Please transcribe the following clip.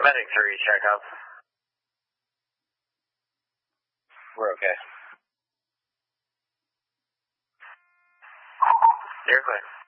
Medic 3, check up. We're okay. You're clear.